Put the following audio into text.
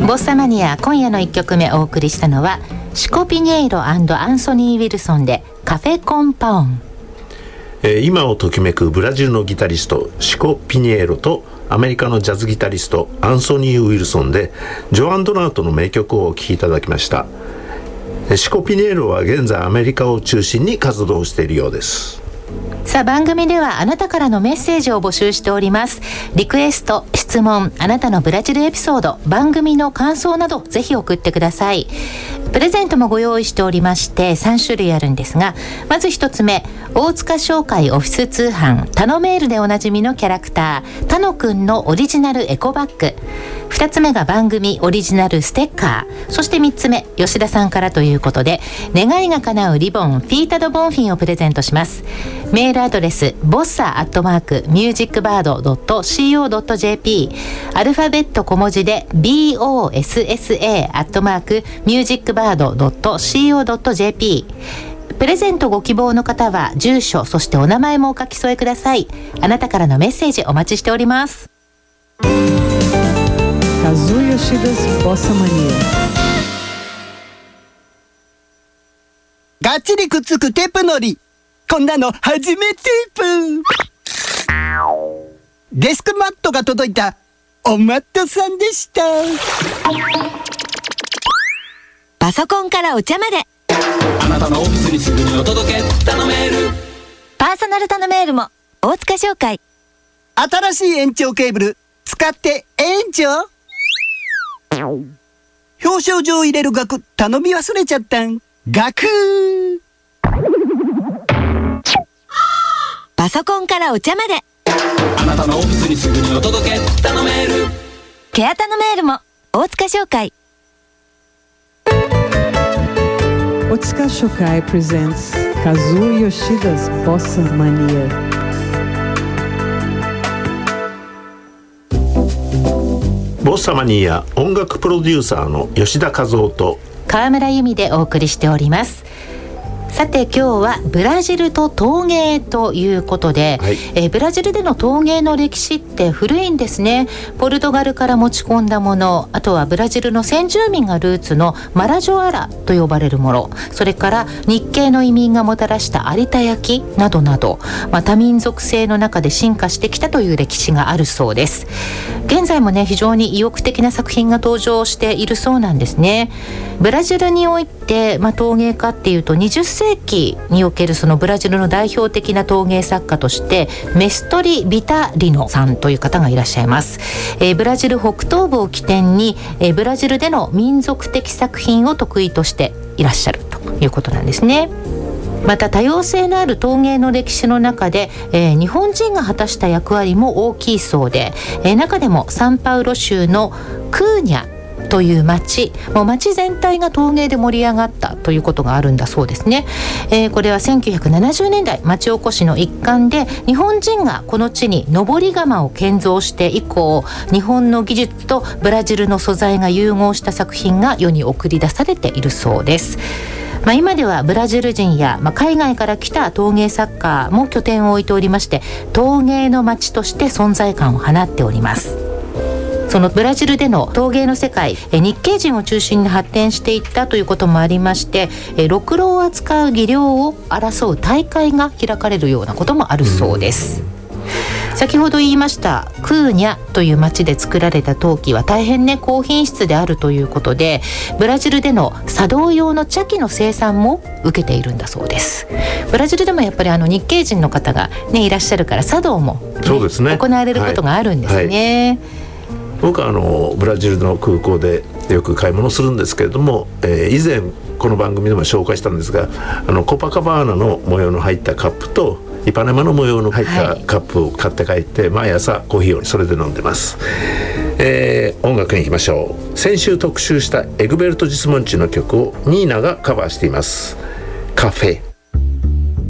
ボッサマニア、今夜の1曲目お送りしたのはシコ・ピニェイロ&アンソニー・ウィルソンでカフェコンパオン。 今をときめくブラジルのギタリストシコ・ピニエロとアメリカのジャズギタリストアンソニー・ウィルソンでジョアン・ドナートの名曲をお聴きいただきました。シコ・ピニエロは現在アメリカを中心に活動しているようです。 さあ、番組ではあなたからのメッセージを募集しております。リクエスト、質問、あなたのブラジルエピソード、番組の感想などぜひ送ってください。プレゼントもご用意しておりまして3種類あるんですが、まず1つ目、大塚商会オフィス通販タノメールでおなじみのキャラクタータノくんのオリジナルエコバッグ、2つ目が番組オリジナルステッカー、そして3つ目、吉田さんからということで願いが叶うリボンフィータドボンフィンをプレゼントします。メールアドレスボッサ@musicbird.co.jp、 アルファベット小文字で bossa@musicbird.co.jp。 プレゼントご希望の方は住所、そしてお名前もお書き添えください。あなたからのメッセージお待ちしております。 Kazuo Yoshida's Bossa Mania。 ガッチリくっつくテープのり、こんなの初めてープ。デスクマットが届いたおマットさんでした。 パソコンからお茶まで、 あなたのオフィスにすぐにお届け、頼める。 パーソナル頼めるも大塚商会。 新しい延長ケーブル使って延長。表彰状入れる額頼み忘れちゃったん。額。 パソコンからお茶まで、 あなたのオフィスにすぐにお届け、頼める。 ケア頼めるも大塚商会。 Otsuka Shokai presents Kazuo Yoshida's Bossa Mania。 ボッサマニア、音楽プロデューサーの吉田和夫と川村由美でお送りしております。さて、今日はブラジルと陶芸ということで、ブラジルでの陶芸の歴史って古いんですね。ポルトガルから持ち込んだもの、あとはブラジルの先住民がルーツのマラジョアラと呼ばれるもの、それから日系の移民がもたらした有田焼などなど、多民族性の中で進化してきたという歴史があるそうです。現在もね、非常に意欲的な作品が登場しているそうなんですね。ブラジルにおいて、陶芸家っていうと20世紀におけるそのブラジルの代表的な陶芸作家としてメストリ・ビタリノさんという方がいらっしゃいます。ブラジル北東部を起点に、ブラジルでの民族的作品を得意としていらっしゃるということなんですね。また多様性のある陶芸の歴史の中で、日本人が果たした役割も大きいそうで、中でもサンパウロ州のクーニャという町、もう町全体が陶芸で盛り上がったということがあるんだそうですね。これは1970年代町おこしの一環で日本人がこの地に登り窯を建造して以降、日本の技術とブラジルの素材が融合した作品が世に送り出されているそうです。今ではブラジル人や、海外から来た陶芸作家も拠点を置いておりまして、陶芸の街として存在感を放っております。そのブラジルでの陶芸の世界、日系人を中心に発展していったということもありまして、ろくろを扱う技量を争う大会が開かれるようなこともあるそうです。先ほど言いましたクーニャという町で作られた陶器は大変ね、高品質であるということで、ブラジルでの茶道用の茶器の生産も受けているんだそうです。ブラジルでもやっぱり日系人の方が、いらっしゃるから茶道も、 そうですね、 行われることがあるんですね。 僕はブラジルの空港でよく買い物するんですけれども、以前この番組でも紹介したんですが、コパカバーナの模様の入ったカップとイパネマの模様の入ったカップを買って帰って、毎朝コーヒーをそれで飲んでます。音楽に行きましょう。先週特集したエグベルト・ジスモンチの曲をニーナがカバーしています。カフェ。